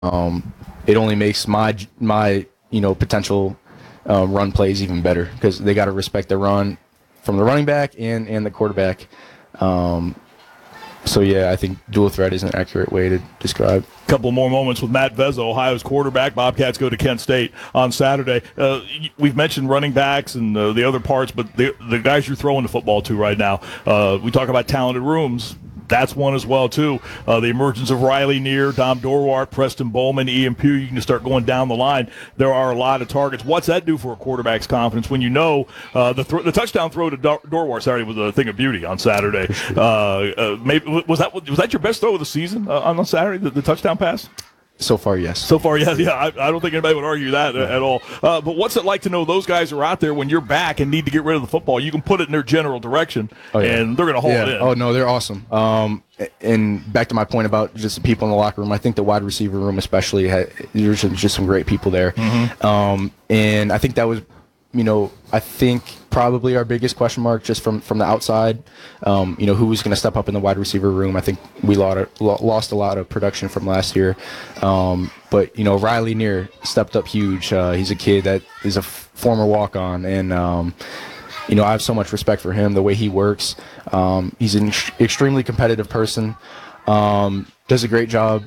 it only makes my potential run plays even better because they got to respect the run from the running back and the quarterback. So, yeah, I think dual threat is an accurate way to describe. A couple more moments with Matt Vezzo, Ohio's quarterback. Bobcats go to Kent State on Saturday. We've mentioned running backs and the other parts, but the guys you're throwing the football to right now, we talk about talented rooms. That's one as well, too. The emergence of Riley Neer, Dom Dorwart, Preston Bowman, Ian Pugh. You can start going down the line. There are a lot of targets. What's that do for a quarterback's confidence when you know the touchdown throw to Dorwart Saturday was a thing of beauty on Saturday? Maybe was that your best throw of the season on Saturday, the touchdown pass? So far, yes. So far, yes. Yeah, I don't think anybody would argue that at all. But what's it like to know those guys are out there when you're back and need to get rid of the football? You can put it in their general direction, and they're going to hold it in. Oh, no, they're awesome. And back to my point about just the people in the locker room, I think the wide receiver room especially, there's just some great people there. Mm-hmm. And I think that was, I think probably our biggest question mark just from the outside, who was going to step up in the wide receiver room. I think we lost a lot of production from last year. But Riley Neer stepped up huge. He's a kid that is a former walk-on, and, I have so much respect for him, the way he works. He's an extremely competitive person, does a great job,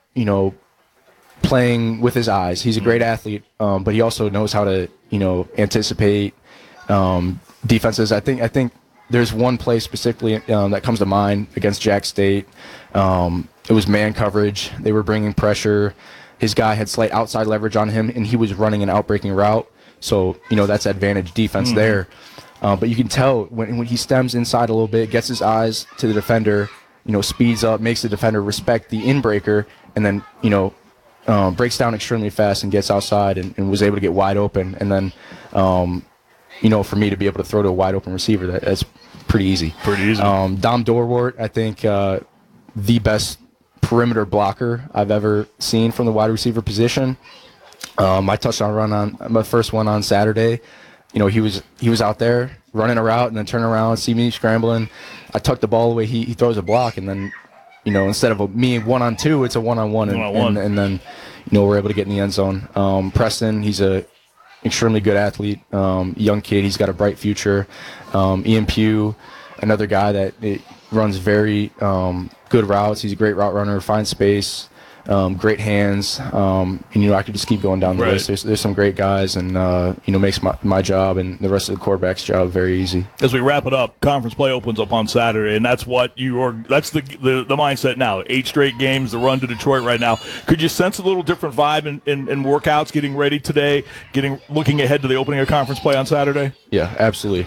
playing with his eyes. He's a great athlete, but he also knows how to, anticipate defenses. I think there's one play specifically that comes to mind against Jack State. It was man coverage. They were bringing pressure. His guy had slight outside leverage on him, and he was running an outbreaking route. So, that's advantage defense there. But you can tell when he stems inside a little bit, gets his eyes to the defender, speeds up, makes the defender respect the in-breaker, and then, breaks down extremely fast and gets outside and was able to get wide open. And then, for me to be able to throw to a wide open receiver, that's pretty easy. Dom Dorwart, I think the best perimeter blocker I've ever seen from the wide receiver position. My touchdown run on my first one on Saturday, he was out there running a route and then turn around, see me scrambling. I tuck the ball away. He throws a block, and then, instead of me 1-on-2, it's a 1-on-1, and then, we're able to get in the end zone. Preston, he's a extremely good athlete, young kid. He's got a bright future. Ian Pugh, another guy that runs very good routes. He's a great route runner, finds space, great hands. And, I could just keep going down the list. There's some great guys, and, makes my job and the rest of the quarterback's job very easy. As we wrap it up, conference play opens up on Saturday, and that's what that's the mindset now. 8 straight games, the run to Detroit right now. Could you sense a little different vibe in workouts, getting ready today, looking ahead to the opening of conference play on Saturday? Yeah, absolutely.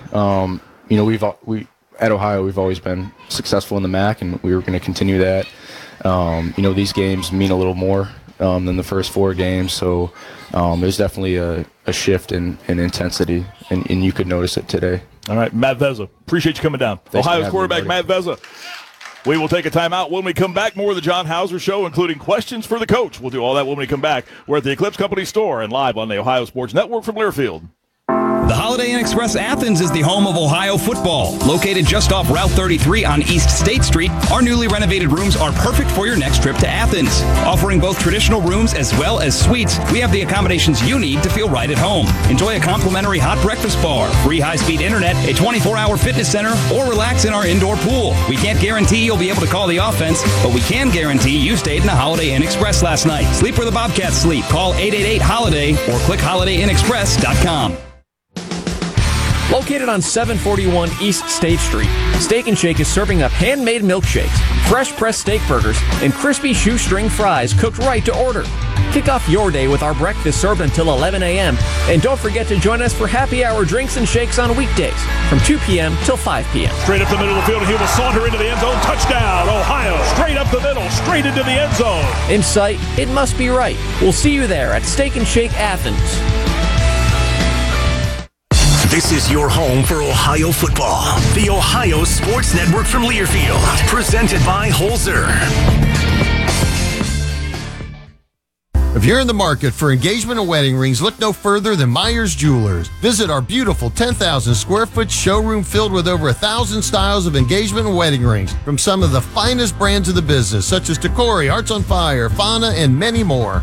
We at Ohio, we've always been successful in the MAC, and we were going to continue that. These games mean a little more than the first 4 games, so there's definitely a shift in intensity, and you could notice it today. All right, Matt Vezza, appreciate you coming down. Thanks Ohio's quarterback, Matt Vezza. We will take a timeout. When we come back, more of the John Hauser Show, including questions for the coach. We'll do all that when we come back. We're at the Eclipse Company store and live on the Ohio Sports Network from Learfield. The Holiday Inn Express Athens is the home of Ohio football. Located just off Route 33 on East State Street, our newly renovated rooms are perfect for your next trip to Athens. Offering both traditional rooms as well as suites, we have the accommodations you need to feel right at home. Enjoy a complimentary hot breakfast bar, free high-speed internet, a 24-hour fitness center, or relax in our indoor pool. We can't guarantee you'll be able to call the offense, but we can guarantee you stayed in the Holiday Inn Express last night. Sleep where the Bobcats sleep. Call 888-HOLIDAY or click holidayinexpress.com. Located on 741 East State Street, Steak and Shake is serving up handmade milkshakes, fresh pressed steak burgers, and crispy shoestring fries cooked right to order. Kick off your day with our breakfast served until 11 a.m. And don't forget to join us for happy hour drinks and shakes on weekdays from 2 p.m. till 5 p.m. Straight up the middle of the field, and he will saunter into the end zone. Touchdown, Ohio. Straight up the middle, straight into the end zone. In sight, it must be right. We'll see you there at Steak and Shake Athens. This is your home for Ohio football. The Ohio Sports Network from Learfield. Presented by Holzer. If you're in the market for engagement and wedding rings, look no further than Myers Jewelers. Visit our beautiful 10,000 square foot showroom filled with over 1,000 styles of engagement and wedding rings from some of the finest brands of the business, such as Tacori, Hearts on Fire, Fauna, and many more.